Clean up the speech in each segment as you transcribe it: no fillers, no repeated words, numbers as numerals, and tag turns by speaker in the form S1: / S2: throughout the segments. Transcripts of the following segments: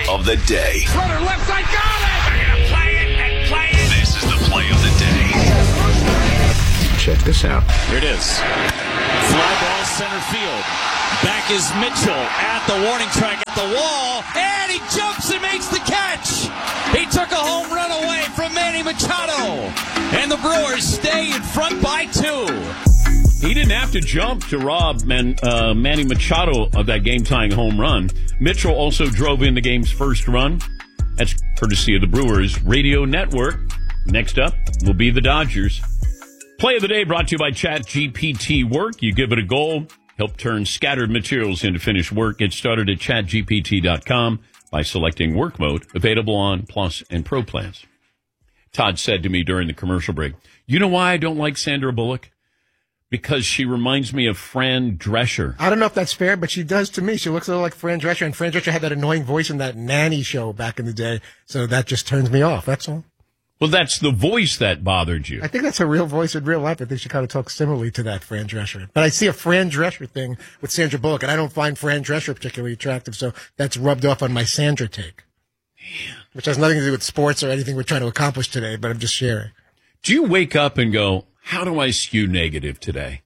S1: of the day.
S2: Runner left side, got it! They're going to play it and play it.
S1: This is the play of the day.
S3: Check this out.
S4: Here it is. Fly ball center field. Back is Mitchell at the warning track at the wall. And he jumps and makes the catch. He took a home run away from Manny Machado. And the Brewers stay in front by 2.
S5: He didn't have to jump to rob Manny Machado of that game-tying home run. Mitchell also drove in the game's first run. That's courtesy of the Brewers Radio Network. Next up will be the Dodgers. Play of the day brought to you by ChatGPT Work. You give it a goal, help turn scattered materials into finished work. Get started at chatgpt.com by selecting work mode, available on Plus and Pro plans. Todd said to me during the commercial break, you know why I don't like Sandra Bullock? Because she reminds me of Fran Drescher.
S6: I don't know if that's fair, but she does to me. She looks a little like Fran Drescher, and Fran Drescher had that annoying voice in that nanny show back in the day, so that just turns me off, that's all.
S5: Well, that's the voice that bothered you.
S6: I think that's her real voice in real life. I think she kind of talks similarly to that Fran Drescher. But I see a Fran Drescher thing with Sandra Bullock, and I don't find Fran Drescher particularly attractive, so that's rubbed off on my Sandra take. Man. Which has nothing to do with sports or anything we're trying to accomplish today, but I'm just sharing.
S5: Do you wake up and go, how do I skew negative today?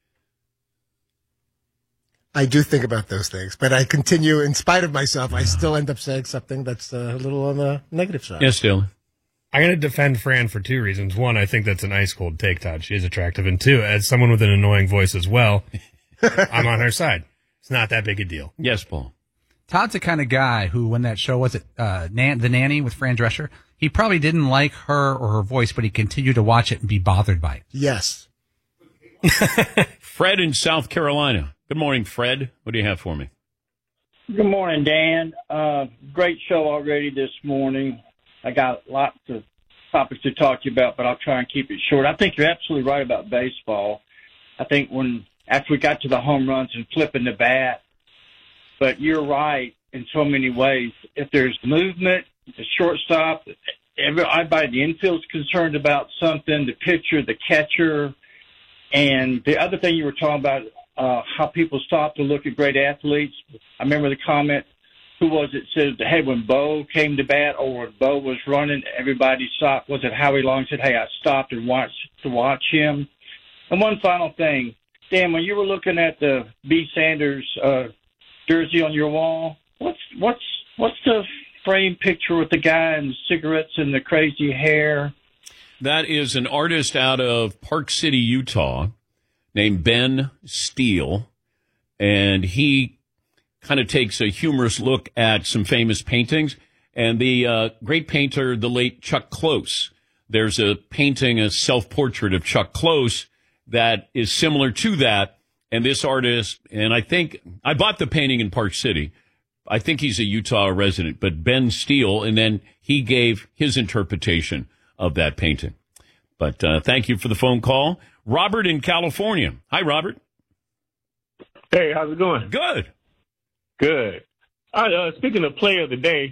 S6: I do think about those things, but I continue, in spite of myself, I still end up saying something that's a little on the negative side.
S5: Yes, Dylan.
S7: I'm going to defend Fran for 2 reasons. One, I think that's an ice cold take, Todd. She is attractive. And 2, as someone with an annoying voice as well, I'm on her side. It's not that big a deal.
S5: Yes, Paul.
S8: Todd's the kind of guy who, when that show was The Nanny with Fran Drescher, he probably didn't like her or her voice, but he continued to watch it and be bothered by it.
S6: Yes.
S5: Fred in South Carolina. Good morning, Fred. What do you have for me?
S9: Good morning, Dan. Great show already this morning. I got lots of topics to talk to you about, but I'll try and keep it short. I think you're absolutely right about baseball. I think after we got to the home runs and flipping the bat, but you're right in so many ways. If there's movement, the shortstop, everybody, the infield's concerned about something, the pitcher, the catcher, and the other thing you were talking about, how people stop to look at great athletes. I remember the comment, who was it, said, hey, when Bo came to bat or when Bo was running, everybody stopped. Was it Howie Long said, hey, I stopped and watched to watch him? And one final thing, Dan, when you were looking at the B. Sanders jersey on your wall, what's the frame picture with the guy and the cigarettes and the crazy hair?
S5: That is an artist out of Park City, Utah, named Ben Steele, and he kind of takes a humorous look at some famous paintings. And the great painter, the late Chuck Close, there's a painting, a self-portrait of Chuck Close that is similar to that. And this artist, and I think, I bought the painting in Park City. I think he's a Utah resident, but Ben Steele, and then he gave his interpretation of that painting. But thank you for the phone call. Robert in California. Hi, Robert.
S10: Hey, how's it going?
S5: Good.
S10: Good. Speaking of play of the day,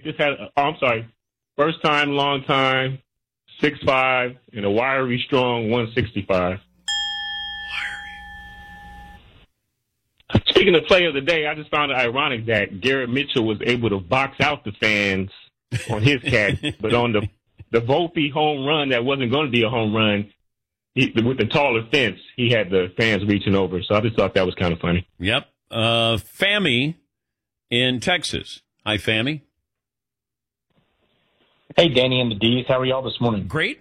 S10: first time, long time, 6'5", and a wiry, strong 165. Speaking of play of the day, I just found it ironic that Garrett Mitchell was able to box out the fans on his catch, but on the Volpe home run that wasn't going to be a home run, with the taller fence, he had the fans reaching over. So I just thought that was kind of funny.
S5: Yep. Fami in Texas. Hi, Fami.
S11: Hey, Danny and the D's. How are y'all this morning?
S5: Great.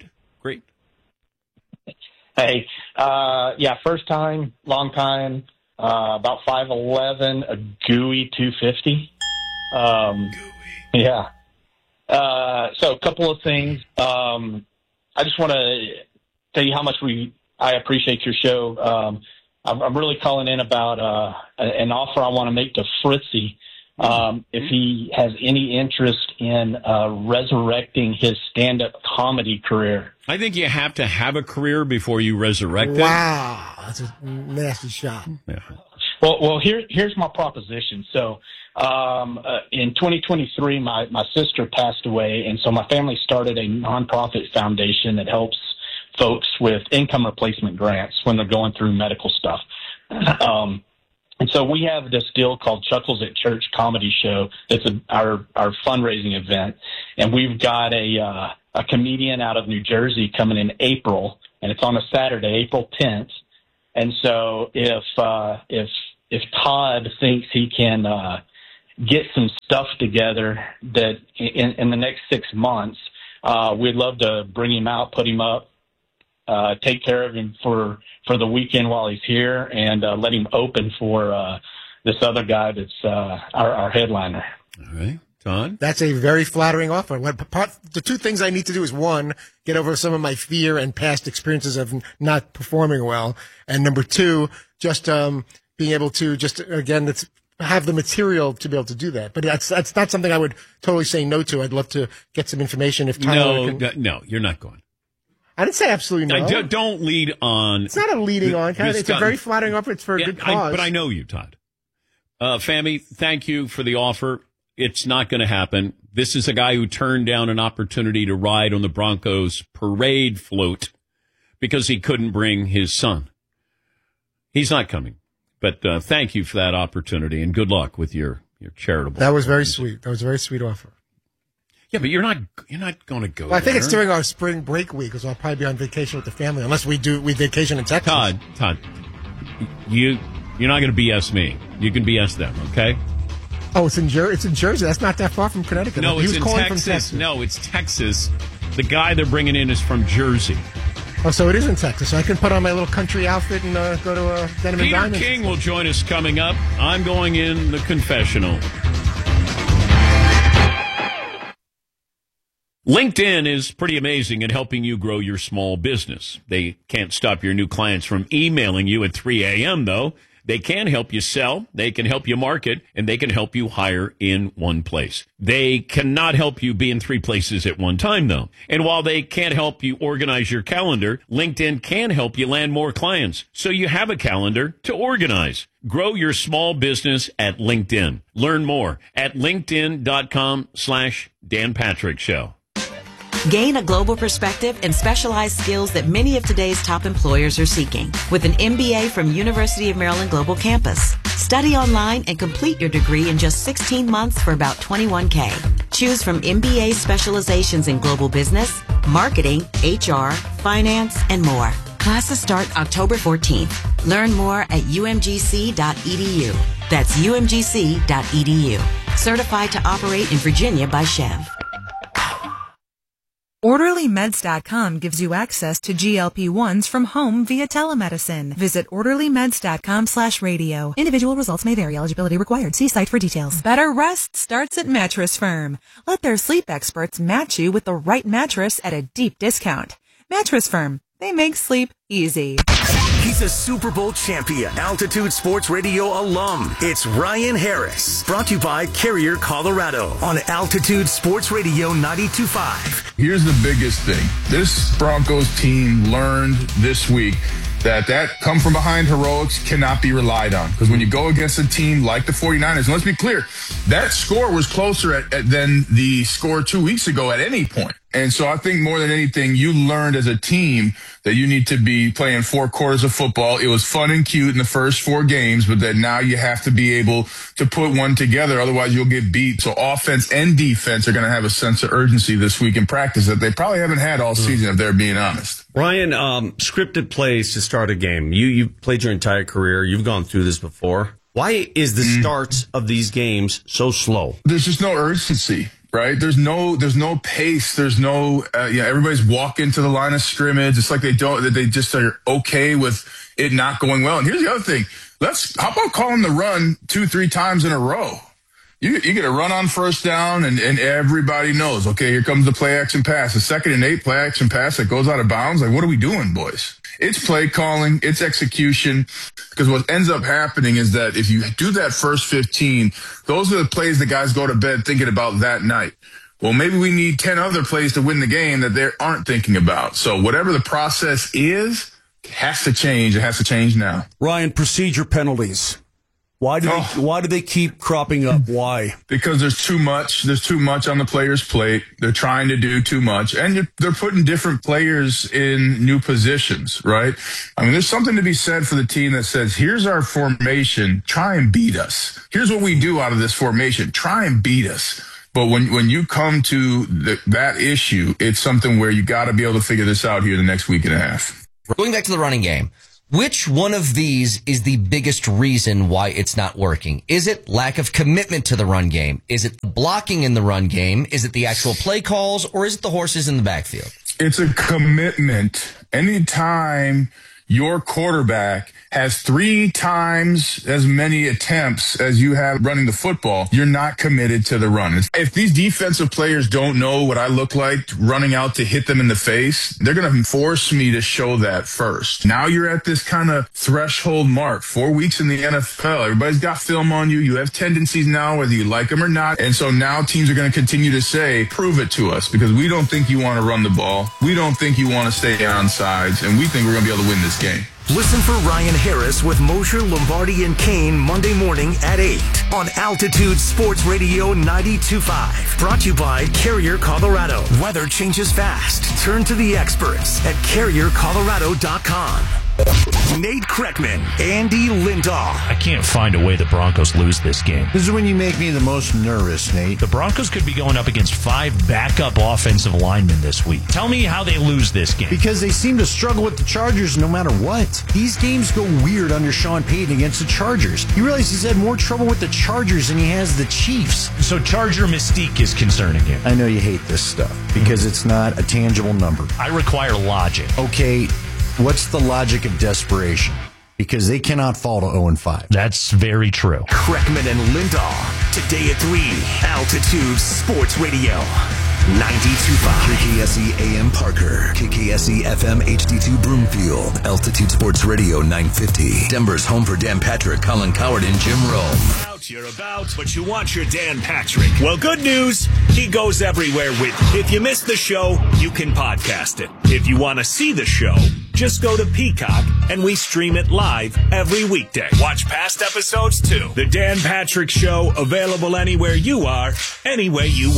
S11: Hey, first time, long time, about 5'11", a gooey 250. Yeah. So a couple of things. I just want to tell you how much I appreciate your show. I'm really calling in about an offer I want to make to Fritzy. If he has any interest in resurrecting his stand-up comedy career.
S5: I think you have to have a career before you resurrect it.
S6: Wow, that's a nasty shot.
S5: Yeah.
S11: Well, here's my proposition. So, in 2023, my sister passed away, and so my family started a nonprofit foundation that helps folks with income replacement grants when they're going through medical stuff. And And so we have this deal called Chuckles at Church Comedy Show. It's our fundraising event. And we've got a comedian out of New Jersey coming in April, and it's on a Saturday, April 10th. And so if Todd thinks he can get some stuff together that in the next 6 months, we'd love to bring him out, put him up, take care of him for the weekend while he's here, and let him open for this other guy that's our headliner.
S5: All right. Todd?
S6: That's a very flattering offer. The two things I need to do is, one, get over some of my fear and past experiences of not performing well, and number two, just being able to have the material to be able to do that. But that's not something I would totally say no to. I'd love to get some information if Tyler
S5: No, you're not going.
S6: I didn't say absolutely no.
S5: Don't lead on.
S6: It's not a leading on. It's a very flattering offer. It's for a good cause.
S5: But I know you, Todd. Fami, thank you for the offer. It's not going to happen. This is a guy who turned down an opportunity to ride on the Broncos parade float because he couldn't bring his son. He's not coming. But thank you for that opportunity, and good luck with your charitable.
S6: That was very sweet. That was a very sweet offer.
S5: Yeah, but you're not going to go.
S6: Well, I think it's during our spring break week, because I'll probably be on vacation with the family, unless we vacation in Texas.
S5: Todd, you're not going to BS me. You can BS them, okay?
S6: Oh, it's in Jersey. That's not that far from Connecticut.
S5: No, it's in Texas. No, it's Texas. The guy they're bringing in is from Jersey.
S6: Oh, so it is in Texas. So I can put on my little country outfit and go to Denim and Diamonds.
S5: Peter King will join us coming up. I'm going in the confessional. LinkedIn is pretty amazing at helping you grow your small business. They can't stop your new clients from emailing you at 3 a.m., though. They can help you sell, they can help you market, and they can help you hire in one place. They cannot help you be in 3 places at one time, though. And while they can't help you organize your calendar, LinkedIn can help you land more clients, so you have a calendar to organize. Grow your small business at LinkedIn. Learn more at linkedin.com/Dan Patrick Show.
S12: Gain a global perspective and specialized skills that many of today's top employers are seeking with an MBA from University of Maryland Global Campus. Study online and complete your degree in just 16 months for about $21K. Choose from MBA specializations in global business, marketing, HR, finance, and more. Classes start October 14th. Learn more at umgc.edu. That's umgc.edu. Certified to operate in Virginia by Chev.
S13: OrderlyMeds.com gives you access to GLP-1s from home via telemedicine. Visit OrderlyMeds.com/radio. Individual results may vary. Eligibility required. See site for details. Better rest starts at Mattress Firm. Let their sleep experts match you with the right mattress at a deep discount. Mattress Firm. They make sleep easy.
S14: He's a Super Bowl champion, Altitude Sports Radio alum. It's Ryan Harris. Brought to you by Carrier, Colorado on Altitude Sports Radio 92.5.
S15: Here's the biggest thing. This Broncos team learned this week that come from behind heroics cannot be relied on. Because when you go against a team like the 49ers, and let's be clear, that score was closer than the score 2 weeks ago at any point. And so I think more than anything, you learned as a team that you need to be playing 4 quarters of football. It was fun and cute in the first 4 games, but that now you have to be able to put one together. Otherwise, you'll get beat. So offense and defense are going to have a sense of urgency this week in practice that they probably haven't had all season, if they're being honest.
S16: Ryan, scripted plays to start a game. You played your entire career. You've gone through this before. Why is the starts of these games so slow?
S15: There's just no urgency. Right? There's no pace. There's no, everybody's walking to the line of scrimmage. It's like they just are okay with it not going well. And here's the other thing. How about calling the run 2-3 times in a row? You get a run on first down and everybody knows, okay, here comes the play action pass. The 2nd and 8 play action pass that goes out of bounds. Like, what are we doing, boys? It's play calling, it's execution, because what ends up happening is that if you do that first 15, those are the plays the guys go to bed thinking about that night. Well, maybe we need 10 other plays to win the game that they aren't thinking about. So whatever the process is, it has to change. It has to change now.
S17: Ryan, procedure penalties. Why do they keep cropping up? Why?
S15: Because there's too much. There's too much on the player's plate. They're trying to do too much. And they're putting different players in new positions, right? I mean, there's something to be said for the team that says, here's our formation. Try and beat us. Here's what we do out of this formation. Try and beat us. But when you come to that issue, it's something where you got to be able to figure this out here the next week and a half.
S18: Going back to the running game. Which one of these is the biggest reason why it's not working? Is it lack of commitment to the run game? Is it blocking in the run game? Is it the actual play calls? Or is it the horses in the backfield?
S15: It's a commitment. Anytime your quarterback has 3 times as many attempts as you have running the football, you're not committed to the run. If these defensive players don't know what I look like running out to hit them in the face, they're going to force me to show that first. Now you're at this kind of threshold mark, 4 weeks in the NFL. Everybody's got film on you. You have tendencies now, whether you like them or not. And so now teams are going to continue to say, prove it to us, because we don't think you want to run the ball. We don't think you want to stay on sides, and we think we're going to be able to win this game.
S14: Listen for Ryan Harris with Mosher, Lombardi, and Kane Monday morning at 8 on Altitude Sports Radio 92.5. Brought to you by Carrier, Colorado. Weather changes fast. Turn to the experts at CarrierColorado.com. Nate Kreckman, Andy Lindahl.
S19: I can't find a way the Broncos lose this game.
S20: This is when you make me the most nervous, Nate.
S19: The Broncos could be going up against 5 backup offensive linemen this week. Tell me how they lose this game.
S20: Because they seem to struggle with the Chargers no matter what. These games go weird under Sean Payton against the Chargers. You realize he's had more trouble with the Chargers than he has the Chiefs.
S19: So Charger mystique is concerning him.
S20: I know you hate this stuff because it's not a tangible number.
S19: I require logic.
S20: Okay, what's the logic of desperation? Because they cannot fall to 0-5.
S19: That's very true.
S14: Kreckman and Lindahl, today at 3, Altitude Sports Radio 92.5.
S21: KKSE AM Parker, KKSE FM HD2 Broomfield, Altitude Sports Radio 950. Denver's home for Dan Patrick, Colin Coward, and Jim Rome.
S2: You're about, but you want your Dan Patrick. Well, good news, he goes everywhere with you. If you missed the show, you can podcast it. If you want to see the show, just go to Peacock, and we stream it live every weekday. Watch past episodes, too. The Dan Patrick Show, available anywhere you are, any way you want.